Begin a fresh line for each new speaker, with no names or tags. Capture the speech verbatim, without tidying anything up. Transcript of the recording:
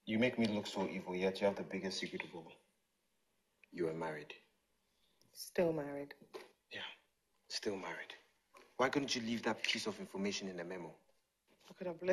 You make me look so evil, yet you have the biggest secret of all.
You are married.
Still married.
Yeah, still married. Why couldn't you leave that piece of information in the memo?
I could have